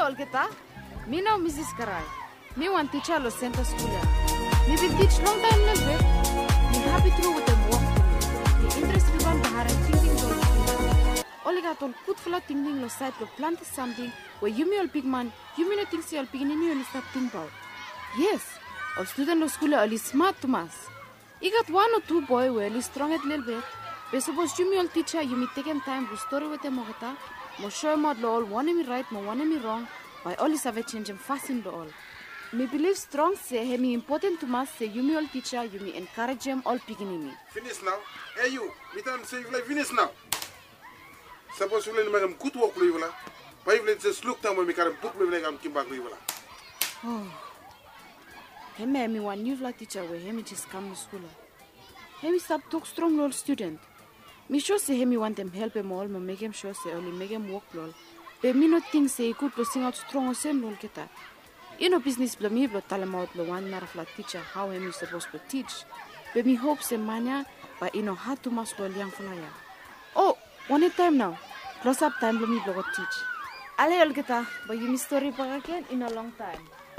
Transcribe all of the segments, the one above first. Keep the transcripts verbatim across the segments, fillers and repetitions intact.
all kita. Me now Missus Karai. Me one teacher lo center school. Me been teach long time now. Me happy through with them work. Me interested one bahara thinking lo. All got all good full thinking lo side lo plant something where you me all big man, you me no think see all big ni only start think about. Yes, all student lo school all smart to mas. I got one or two boy where all strong at little bit. But suppose you me all teacher, you me taking time to story with them ogata. Mo show mo lo all one me right, mo one me wrong. By all is have a change and fasting lo all. Me believe strong say he me important to mas say you me all teacher, you me encourage them all picking me. Finish now. Hey you, me time say you like finish now. Suppose you let me make good work lo you la. Why you let just look time when me carry book me like I'm come back lo you la. Oh. He me me one new flat teacher where he me just come to school. He me stop talk strong lol student. Me sure say he me want them help him all, me make him sure say only make him work lol. But me not think say he could sing out strong or same lol kita. You know business blo me blo tell him out lo one nara flat teacher how he me supposed to teach. But me hope say mania but you know how to mas lol young flyer. Oh, one time now. Close up time blo me blo teach. Ale all kita, but you me story back again in a long time.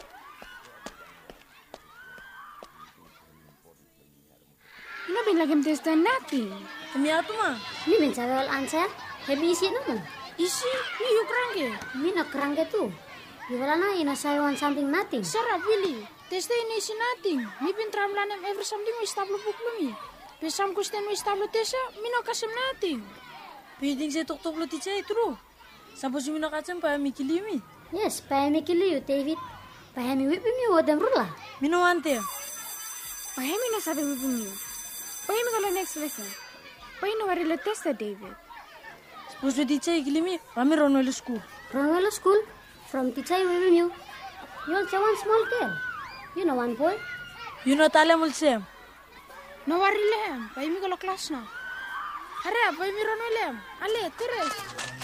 You know, been like him there's done nothing. Kami ato ma. Mi mensabe all answer. Hebi isi naman. Isi, you cranky. Mi na cranky too. You wala na ina say want something nothing. Sarah, Willie. There's the isi nothing. Mi been tramlan him every something we stablo book me. But some question we stablo tesa, mi no kasem nothing. Pwedeng say tok tok lo teacher true. Suppose mi no kasem pa mi kilimi. Yes, pa mi kili you David. Pa mi whip mi odem rula. Mi no ante. Pa mi no sabe whip mi. Why am I going next lesson? Why no worry let test David? Suppose we teacher kilimi, kami Ronwell school. Ronwell school? From teacher with you. You also one small girl. You know one boy. You know Talem will say. No worry lem. Why me go class now? Hurry up, why me Ronwell lem? Ale, Teres.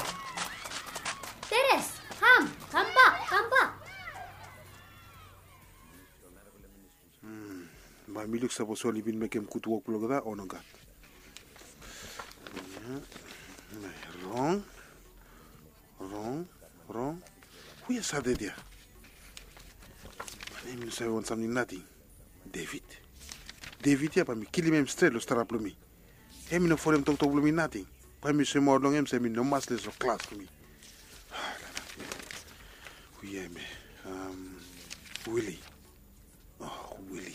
Teres, come, come back, come back. My milk suppose only been make him good work like that or no God. Wrong, wrong, wrong. Who is that there? My name is I want something nothing. David. David ya pa mi kill him straight lo start up me. Him no for him talk to me nothing. Pa mi say more long him say me no mas less of class to me. Who ya me? Um, Willie. Oh, Willie.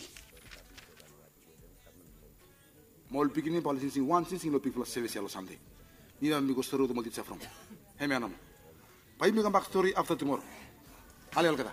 Mol pikini policy sing one sing lo people service yalo Sunday. Ni na mi go story to mo ditsa from. Hey me anam. Pai mi come back story after tomorrow. Ale alkata.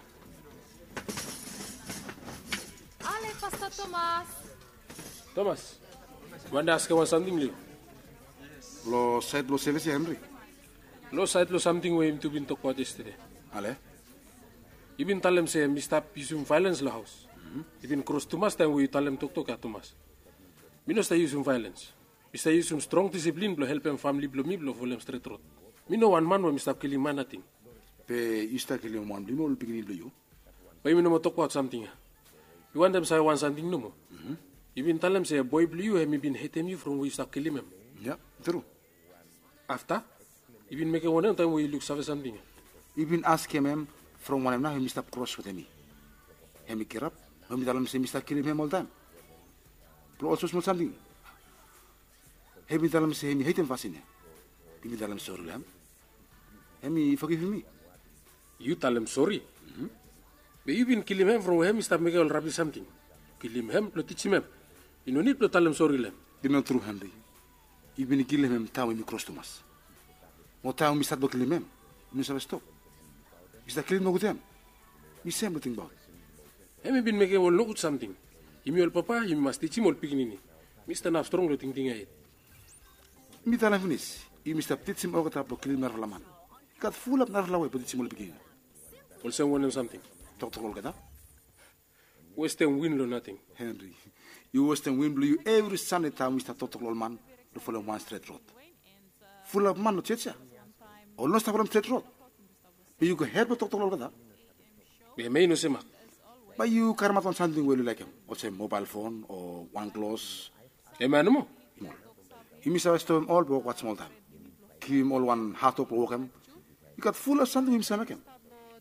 Ale Pastor Thomas. Thomas. Wanda ask about something li. Lo side lo service Henry. Lo side lo something we him to been talk about yesterday. Ale. Ibin tell him say me stop using violence la house. Ibin cross Thomas time we tell him talk talk at Thomas. Me no stay using violence. Me stay using strong discipline blo help him family blo me blo follow him straight road. Me no one man when me stop killing man nothing. Pe you start killing one. You know lo pikini blo you. But me no mo talk about something. You want them say want something no mo. Mm-hmm. Even tell them say boy blue you have me been hating you from where you start killing him. Yeah, true. After, even make one time where you look for something. Even ask him from one now he stop cross with me. He me care up. When me tell him say me start killing him all time. But also small something. He me tell him say me hate him fascinating. He me tell him sorry him. He me forgive me. You tell him sorry. Mm-hmm. But you been killing him from him stop making all rubbish something. Kill him him, no teach him. You no need to tell him sorry him. It's not true, Henry. You been killing him time when you cross Thomas. What time we start to kill him? You never stop. You start killing him with him. You say everything about. He been making all look at something. You all papa, you must teach him all picking. Mister now strong lo ting ting ahead. Me tell him finish. You must teach him all the time to kill him nerve laman. Got full of nerve lawe, but teach him all picking. Also want him something. Talk to all that. Western win lo nothing. Henry, you Western win blue you every Sunday time we start to talk all man to follow one straight road. Full of man no church. Or no stop on straight road. But you can help to talk to all that. We may no sema. But you carry on something where you like him. Or say mobile phone or one clothes. Hey man no. You miss our storm all but what small time. Give him all one heart up walk him. You got full of something himself make him.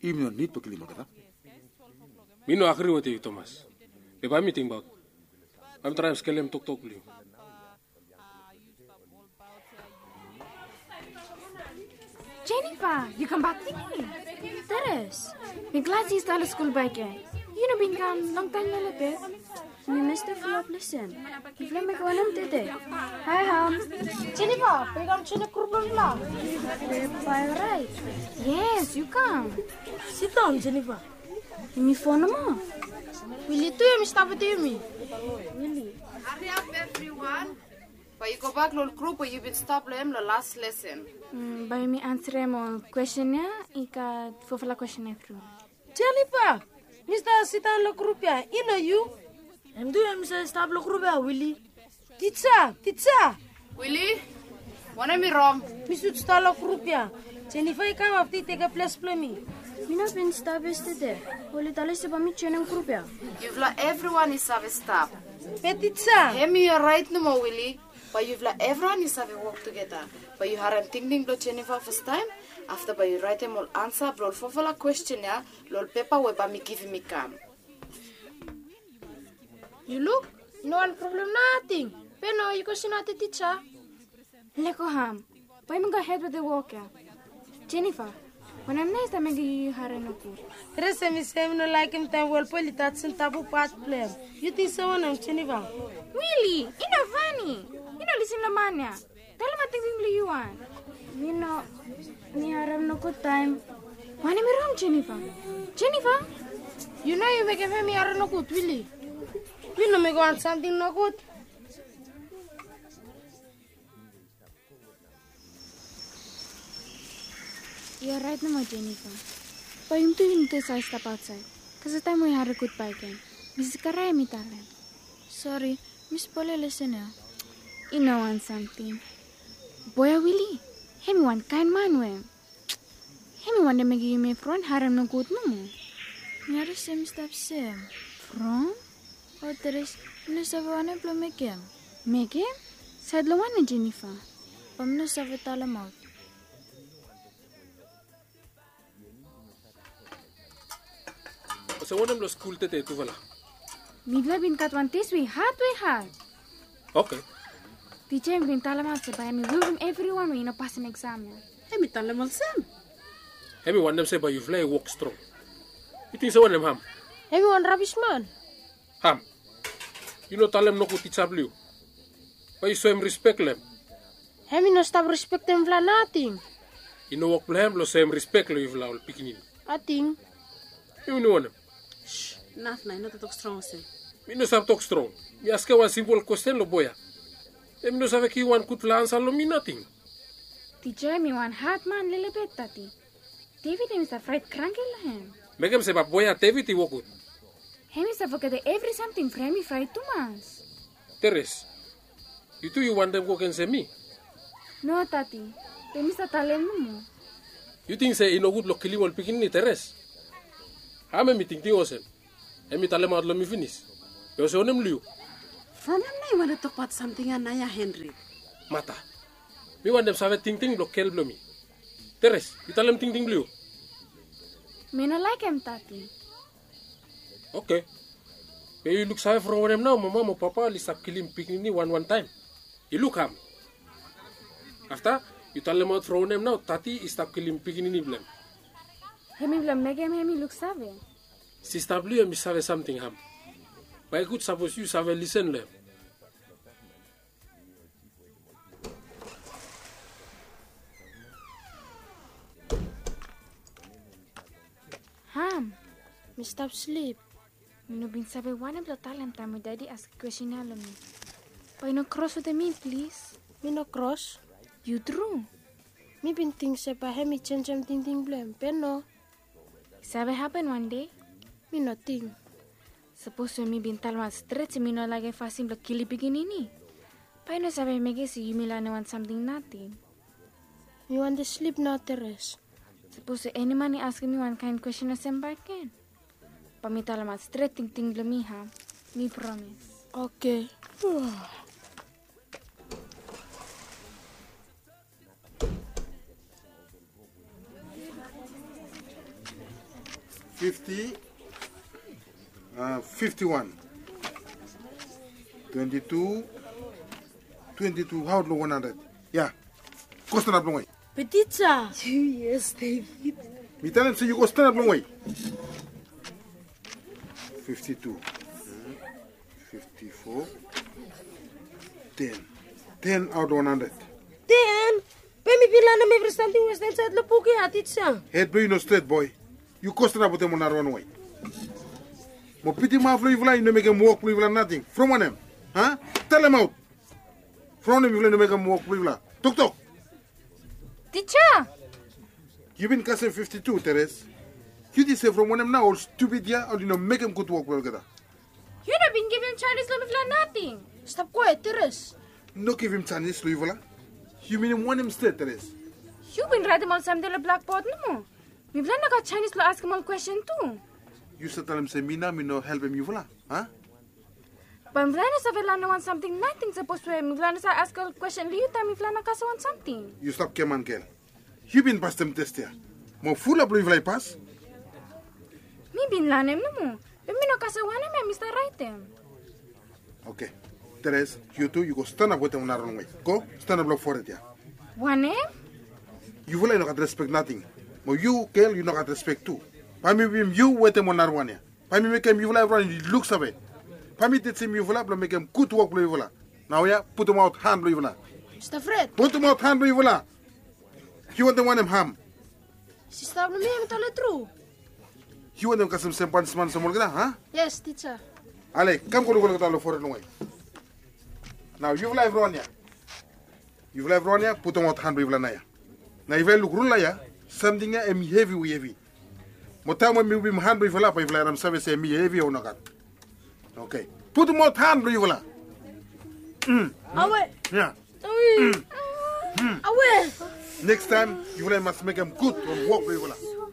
You don't need to kill him, okay? Me no agree with you, Thomas. If I'm meeting about, I'm trying to scale him talk talk to you. Jennifer, you come back to me. Teres, I'm glad you started school back again. You know, been gone long time now, bit. we missed the follow-up lesson. If let me go on today. Hi, Ham. Jennifer, pegang sini kurban lah. By right. Yes, you come. Sit down, Jennifer. Give me phone mo. Willie tu yang mesti apa tu mi? Really? Hurry up, everyone. But you go back to the group or you've been stopped them the last lesson. Mm, by me answer mo question niya, ika fufala question na through. Jennifer, Mister sit down lo group ya. You know you. Em tu yang mesti stop lo group ya, Willie. Teacher, teacher. Willie, what am I wrong? Mister stop lo group ya. Jennifer come up take a place for me. Mina bin stop today. Oli tali se pami chene group ya. You've let everyone is have a stop. Hey, teacher. Hear me, you're right no more, Willie. But you've let everyone is have a work together. But you haven't thinking about Jennifer first time. After by you write them all answer, bro, for for a question ya, lol paper we ba me give me come. You look, no one problem nothing. Pero you go see not the teacher. Leko Ham. Why mo go ahead with the walk ya? Jennifer, when I'm nice, I'm going to you hara no good. Rest me say no like him time well poli that's in tabu part plan. You think someone I'm Jennifer? Really? You know funny. You know listen to mania. Tell him I think you want. You know, me hara no good time. Why am I wrong, Jennifer? Jennifer? You know you make me hara no good, Willie. You know me go on something no good. You're right, no, Jennifer. But I'm doing this I step outside. Because the time we had a good bike again. Miss Karay, me talent. Sorry, Miss Pole listen now. You know want something. Boy, Willie. Hemi one kind man, we. Hemi one to make you me front haram no good, no. Me are same step same. From? Oh, there is no savane plo make him. Make him? Said lo one, Jennifer. Pam no savatala mouth. So one of the school today to vala. Migla bin kat one this way, hard way hard. Okay. Teacher bin talamat sa bayan, we will him everyone we no pass an exam. Hey, me tell them all same. Hey, me one them say but you fly walk strong. You think so one them ham? Everyone rubbish man. Ham. You know tell them no good teacher blue. But you show him respect them. Hemi no stop respect them for nothing. You know walk blame lo same respect lo you fly all picking in. I think. You know one. Shh, enough na, not to talk strong say. Me no sabe talk strong. Me ask one simple question lo boya. E me no sabe ki one good answer lo me nothing. Teacher, me one hard man lele bit tati. David is afraid cranky lahem. Megam se ba boya David i wokut. Hemi sa forget every something for hemi fried Thomas. Teres. You two you want them go can say me? No, tati. Temi sa talent mo. You think say ino good lo kili wal picking ni Teres? Hame mi ting ting osen. Emi tale ma lo mi finish. Yo se onem liu. From him na you want to talk about something anaya Henry. Mata. Mi want them save ting ting lo kel blo mi. Teres, you tell them ting ting liu. Me no like him, tati. Okay. But you look save from them now, mama mo papa li stop killing picking ni one one time. You look ham. After you tell them out from them now, tati is stop killing picking ni blem. Hemi blam megam hemi look save. Si stop liu mi save something ham. But I could suppose you save listen lem. Ham. Me stop sleep. Me no bin sabe one of the talent time daddy ask question alam me. Why no cross with me, please? Me no cross. You true. Me bin think se pa hemi change something thing blame. Pero no. Sabe happen one day? Me no think. Suppose me bin talma stretch me no lage fácil lo kili beginini. Pa no sabe me que si you me no want something nothing. Me want to sleep now, Teres. Suppose any man ask me one kind question as em back again. Pa me talma straight ting ting lo mi ha. Me promise. Okay. fifty, uh, fifty-one, twenty-two, twenty-two, how do one hundred? Yeah. Go stand up long way. But teacher. Yes, David. Me tell him, say you go stand up long way. fifty-two, fifty-four, ten. ten out of one hundred. ten? Pemi bilang na may something was inside the puki ha, teacher. Head brain no straight, boy. You go stand up with them on one way. Mo pity ma flo you no make him walk, you nothing. From one him. Huh? Tell him out. From him, you no make him walk, you Tok tok. Teacher. You been casting fifty-two, Teres. You did say from one of them now, all stupid, yeah, or you know, make him good work well together. You have been giving Chinese Louis nothing. Stop quiet, Teres. No give him Chinese Louis You mean him one him straight, Teres. You been writing on some the blackboard, no? Me plan na ka Chinese Louis ask him one question too. You should tell him, say, Mina, me no help him, you voila, huh? But me plan na sa Vilana want something, nothing supposed to him. Me plan na sa ask a question, you time me plan na ka sa want something. You stop, Keman, girl. You been past them test here. Mo full of Louis pass. Me bin lanem no mo. But me no kasawana me Mister Right. Okay. Teres, you two, you go stand up with them on our own way. Go, stand up block for it, yeah. One eh? You will not respect nothing. But you, girl, you not respect too. By me, you wait them on our one, yeah. By me, make him, you will have run, he looks of it. By me, that's him, you will have to make him good work, you will. Now, yeah, put him out hand, you will. Mister Fred. Put him out hand, you will. You want them one him ham. Sister, me me tell the truth. You want them custom sempan seman semua kita, huh? Yes, teacher. Ale, come go go go for it away. Now you will have run ya. You will have run ya. Put on what hand we will na ya. Now you will look run la ya. Something ya em heavy we heavy. Motama mi we hand we will up. We will have service em heavy or not. Okay. Put on what hand we will. Hmm. Awe. Yeah. Hmm. Awe. Next time you will must make them good from work we will.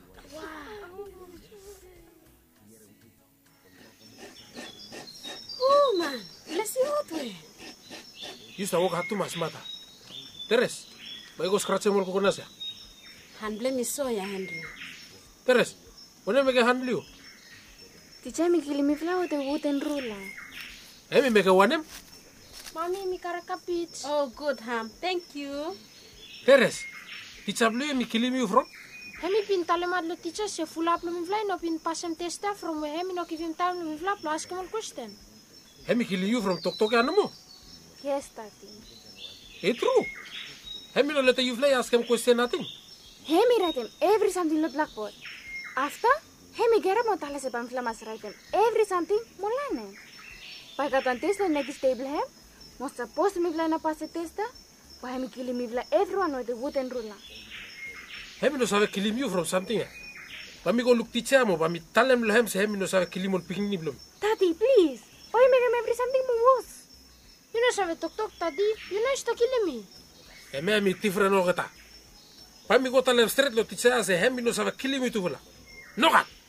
Oh man, let's see what way. You start walk hatu mas mata. Teres, baik kau scratch semua kau kena sih. Handle mi so ya Henry. Teres, mana mereka handle you? Teacher mi kili mi flower the wooden ruler. Eh, mi mereka wanem? Mami mi karakapit. Oh good ham, thank you. Teres, teacher blue mi kili mi from? Hemi pin talemat lo teacher se full up lo mi fly no pin passem testa from where hemi no give him time lo mi fly plus ask him a question. Hemi kili you from tok tok anu mo? Yes, Tati. Eh true. Hemi no let you fly ask him question nothing. Hemi write him every something on the blackboard. After, Hemi get up on tala se pamphlet mas write him every something molane. Pagkatan testa next table hem, most supposed to me fly na pass testa, pa Hemi kili mi fly everyone with the wooden ruler. Hemi no sabe kilim you from something eh. Pami go look teacher mo, pami talem lo hem se hemi no sabe kilim on picking ni blom. Tati, please. Why make him every something mo was? You know sabe tok tok tadi, you know sta kilimi. Hemi hemi different no kata. Pami go talem straight lo teacher se hemi no sabe kilim you tu vola. No kat.